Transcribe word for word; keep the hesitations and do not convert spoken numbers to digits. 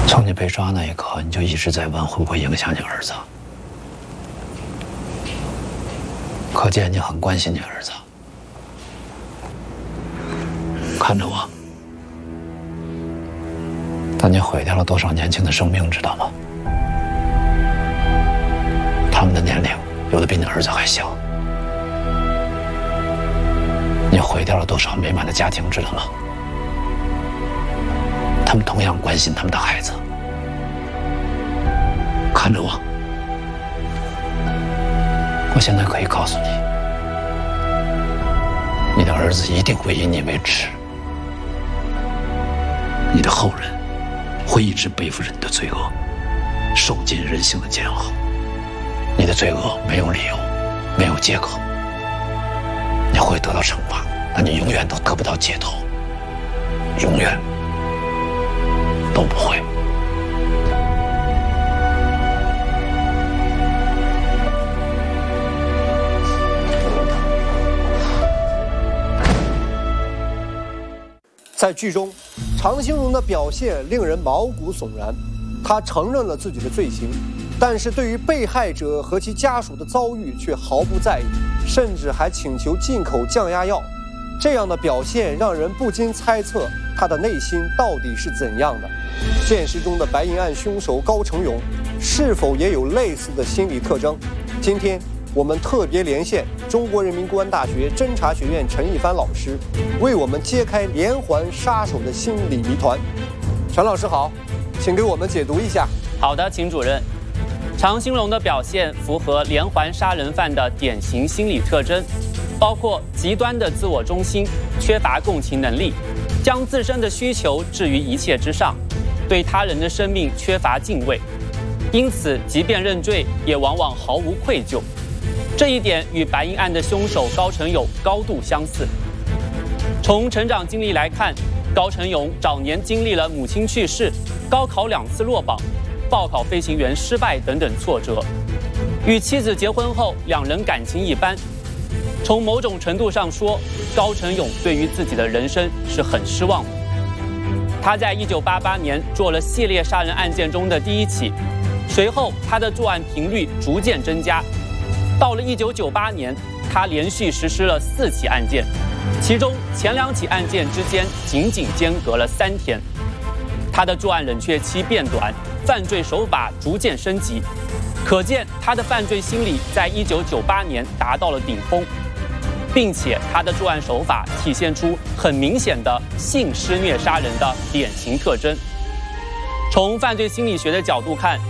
从你被抓那一刻，你就一直在问会不会影响你儿子，可见你很关心你儿子。看着我，但你毁掉了多少年轻的生命，知道吗？他们的年龄有的比你儿子还小。你毁掉了多少美满的家庭，知道吗？他们同样关心他们的孩子。看着我，我现在可以告诉你，你的儿子一定会以你为耻，你的后人会一直背负着你的罪恶，受尽人性的煎熬。你的罪恶没有理由，没有借口，你会得到惩罚，但你永远都得不到解脱，永远都不会。 在剧中，常兴荣的表现令人毛骨悚然。他承认了自己的罪行，但是对于被害者和其家属的遭遇却毫不在意，甚至还请求进口降压药。这样的表现让人不禁猜测他的内心到底是怎样的。现实中的白银案凶手高成勇是否也有类似的心理特征？今天我们特别连线中国人民公安大学侦查学院陈一帆老师，为我们揭开连环杀手的心理谜团。陈老师好，请给我们解读一下。 好的，秦主任。常兴荣的表现符合连环杀人犯的典型心理特征，包括极端的自我中心，缺乏共情能力，将自身的需求置于一切之上，对他人的生命缺乏敬畏，因此即便认罪也往往毫无愧疚。这一点与白银案的凶手高成勇高度相似。从成长经历来看，高成勇早年经历了母亲去世、高考两次落榜、报考飞行员失败等等挫折。与妻子结婚后，两人感情一般。从某种程度上说，高成勇对于自己的人生是很失望的。他在一九八八年做了系列杀人案件中的第一起，随后他的作案频率逐渐增加。到了一九九八年，他连续实施了四起案件，其中前两起案件之间仅仅间隔了三天。他的作案冷却期变短，犯罪手法逐渐升级，可见他的犯罪心理在一九九八年达到了顶峰，并且他的作案手法体现出很明显的性施虐杀人的典型特征。从犯罪心理学的角度看，